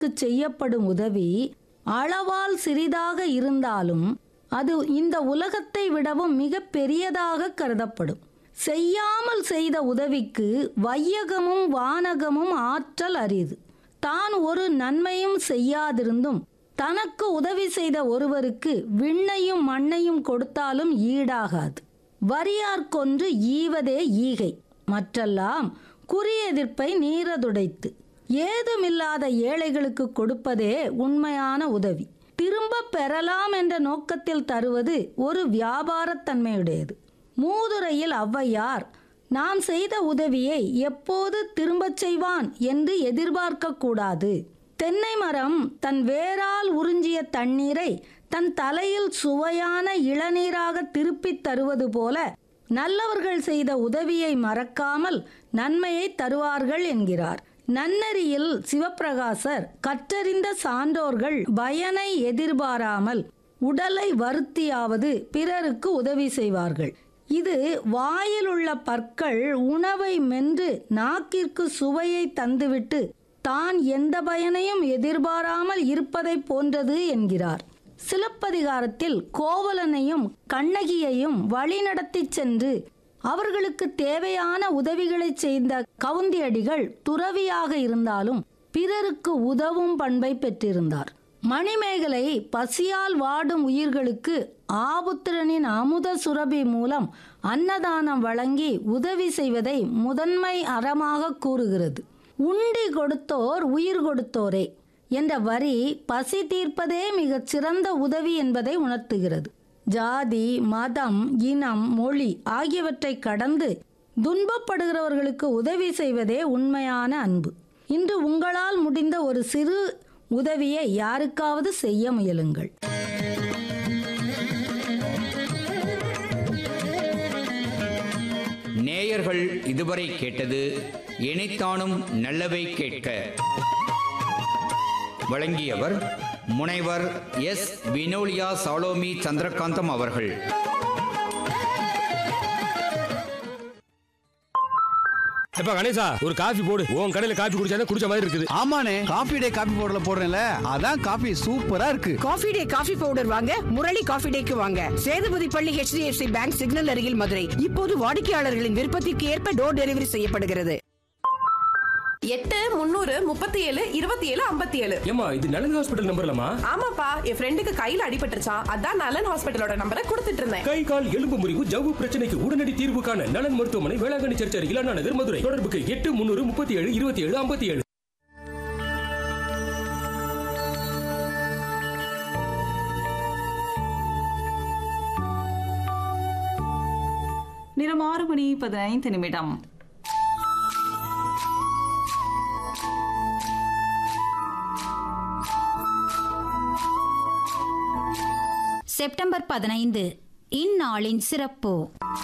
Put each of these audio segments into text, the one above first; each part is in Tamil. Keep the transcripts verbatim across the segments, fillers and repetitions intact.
ஒருவருக்கு செய்யப்படும் உதவி அளவால் சிறிதாக இருந்தாலும் அது இந்த உலகத்தை விடவும் மிக பெரியதாக கருதப்படும். செய்யாமல் செய்த உதவிக்கு வையகமும் வானகமும் ஆற்றல் அரிது. தான் ஒரு நன்மையும் செய்யாதிருந்தும் தனக்கு உதவி செய்த ஒருவருக்கு விண்ணையும் மண்ணையும் கொடுத்தாலும் ஈடாகாது. வரியார்கொன்று ஈவதே ஈகை, மற்றெல்லாம் குறியெதிர்ப்பை நீரதுடைத்து. ஏதுமில்லாத ஏழைகளுக்கு கொடுப்பதே உண்மையான உதவி. திரும்ப பெறலாம் என்ற நோக்கத்தில் தருவது ஒரு வியாபாரத்தன்மையுடையது. மூதுரையில் ஔவையார், நாம் செய்த உதவியை எப்போது திரும்பச் செய்வான் என்று எதிர்பார்க்க கூடாது. தென்னை மரம் தன் வேரால் உறிஞ்சிய தண்ணீரை தன் தலையில் சுவையான இளநீராக திருப்பித் தருவது போல நல்லவர்கள் செய்த உதவியை மறக்காமல் நன்மையை தருவார்கள் என்கிறார். நன்னெறியில் சிவப்பிரகாசர், கற்றறிந்த சான்றோர்கள் பயனை எதிர்பாராமல் உடலை வருத்தியாவது பிறருக்கு உதவி செய்வார்கள். இது வாயில் உள்ள பற்கள் உணவை மென்று நாக்கிற்கு சுவையை தந்துவிட்டு தான் எந்த பயனையும் எதிர்பாராமல் இருப்பதை போன்றது என்கிறார். சிலப்பதிகாரத்தில் கோவலனையும் கண்ணகியையும் வழிநடத்தி சென்று அவர்களுக்கு தேவையான உதவிகளை செய்த கவுந்தியடிகள் துறவியாக இருந்தாலும் பிறருக்கு உதவும் பண்பை பெற்றிருந்தார். மணிமேகலை பசியால் வாடும் உயிர்களுக்கு ஆபுத்திரனின் அமுத சுரபி மூலம் அன்னதானம் வழங்கி உதவி செய்வதை முதன்மை அறமாக கூறுகிறது. உண்டி கொடுத்தோர் உயிர் கொடுத்தோரே என்ற வரி பசி தீர்ப்பதே மிகச் சிறந்த உதவி என்பதை உணர்த்துகிறது. ஜாதி, மதம், இனம், மொழி ஆகியவற்றை கடந்து துன்பப்படுகிறவர்களுக்கு உதவி செய்வதே உண்மையான அன்பு. இன்று உங்களால் முடிந்த ஒரு சிறு உதவியை யாருக்காவது செய்ய முயலுங்கள். நேயர்கள் இதுவரை கேட்டது இணைத்தானும் நல்லவை கேட்க. வழங்கியவர் முனைவர் எஸ் வினோலியா சாலோமி சந்திரகாந்தம் அவர்கள். எப்ப கணேசா, ஒரு காபி போடு. உன் கடையில காபி குடிச்சா குடிச்ச மாதிரி இருக்குது. ஆமாண்ணே, காபி டே காபி பவுடர்ல போடுறேன்ல, அதான் காபி சூப்பரா இருக்கு. காபி டே காபி பவுடர் வாங்க முரளி காபி டேக்கு வாங்க. சேதுபதி பள்ளி H D F C bank signal அருகில் மதுரை. இப்போது வாடிக்கையாளர்களின் விருப்பத்திற்கு ஏற்ப டோர் டெலிவரி செய்யப்படுகிறது. எட்டு முன்னூறு முப்பத்தி ஏழு இருபத்தி ஏழு ஐம்பத்தி ஏழு. ஏமா, இது நலன் ஹாஸ்பிட்டல் நம்பர்லமா? ஆமாப்பா, என் ஃப்ரெண்டுக்கு கையில அடிபட்டுருச்சான், அதான் நலன் ஹாஸ்பிட்டலோட நம்பரை கொடுத்துட்டு இருந்தேன். கை கால் எலும்பு முறிவு ஜவ்வு பிரச்சனைக்கு உடனடி தீர்வு காண நலன் மருத்துவமனை, வேளாங்கண்ணி சர்ச் அருகில் அண்ணா நகர், மதுரை. தொடர்புக்கு எட்டு முன்னூறு முப்பத்தி ஏழு இருபத்தி ஏழு ஐம்பத்தி ஏழு. நேரம் ஆறு மணி பதினைந்து நிமிடம். செப்டம்பர் பதினைந்து இந்நாளின் சிறப்பு.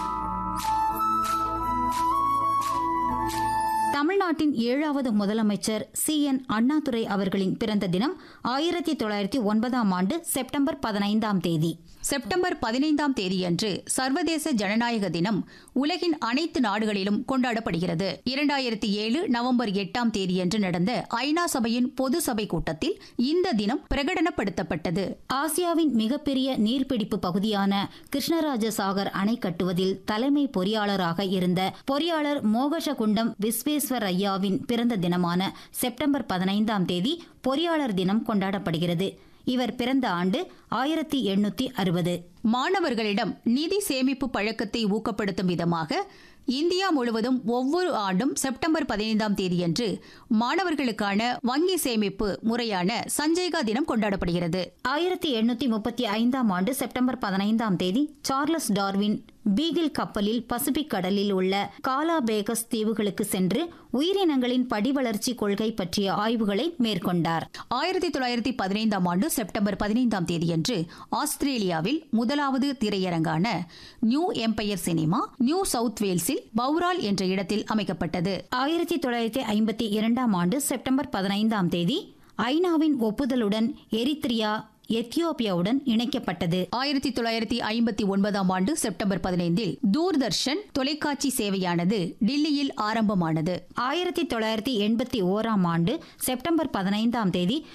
தமிழ்நாட்டின் ஏழாவது முதலமைச்சர் சி என் அண்ணாதுரை அவர்களின் பிறந்த தினம் ஆயிரத்தி தொள்ளாயிரத்தி ஒன்பதாம் ஆண்டு செப்டம்பர் பதினைந்தாம் தேதி. செப்டம்பர் பதினைந்தாம் தேதியன்று சர்வதேச ஜனநாயக தினம் உலகின் அனைத்து நாடுகளிலும் கொண்டாடப்படுகிறது. இரண்டாயிரத்தி ஏழு நவம்பர் எட்டாம் தேதியன்று நடந்த ஐநா சபையின் பொது சபை கூட்டத்தில் இந்த தினம் பிரகடனப்படுத்தப்பட்டது. ஆசியாவின் மிகப்பெரிய நீர்பிடிப்பு பகுதியான கிருஷ்ணராஜ சாகர் அணை கட்டுவதில் தலைமை பொறியாளராக இருந்த பொறியாளர் மோகசகுண்டம் விஸ்வேஸ்வர் ஐயாவின் பிறந்த தினமான செப்டம்பர் பதினைந்தாம் தேதி பொறியாளர் தினம் கொண்டாடப்படுகிறது. இவர் பிறந்த ஆண்டு ஆயிரத்தி எண்ணூத்தி அறுபது. மாணவர்களிடம் நிதி சேமிப்பு பழக்கத்தை ஊக்கப்படுத்தும் விதமாக இந்தியா முழுவதும் ஒவ்வொரு ஆண்டும் செப்டம்பர் பதினைந்தாம் தேதியன்று மாணவர்களுக்கான வங்கி சேமிப்பு முறையான சஞ்சய்கா தினம் கொண்டாடப்படுகிறது. ஆயிரத்தி எண்ணூத்தி முப்பத்தி ஐந்தாம் ஆண்டு செப்டம்பர் பதினைந்தாம் தேதி சார்லஸ் டார்வின் பீகில் கப்பலில் பசிபிக் கடலில் உள்ள காலாபேகஸ் தீவுகளுக்கு சென்று உயிரினங்களின் படிவளர்ச்சி கொள்கை பற்றிய ஆய்வுகளை மேற்கொண்டார். ஆயிரத்தி தொள்ளாயிரத்தி பதினைந்தாம் ஆண்டு செப்டம்பர் பதினைந்தாம் தேதியன்று ஆஸ்திரேலியாவில் முதலாவது திரையரங்கான new Empire cinema new south வேல்ஸில் பௌரால் என்ற இடத்தில் அமைக்கப்பட்டது. ஆயிரத்தி தொள்ளாயிரத்தி ஐம்பத்தி இரண்டாம் ஆண்டு செப்டம்பர் பதினைந்தாம் தேதி ஐநாவின் ஒப்புதலுடன் எரித்ரியா, எத்தியோப்பியாவுடன் இணைக்கப்பட்டது. ஆயிரத்தி தொள்ளாயிரத்தி ஐம்பத்தி ஒன்பதாம் ஆண்டு செப்டம்பர் பதினைந்தில் தூர்தர்ஷன் தொலைக்காட்சி சேவையானது டில்லியில் ஆரம்பமானது. ஆயிரத்தி தொள்ளாயிரத்தி எண்பத்தி ஓராம் ஆண்டு செப்டம்பர் பதினைந்தாம் தேதி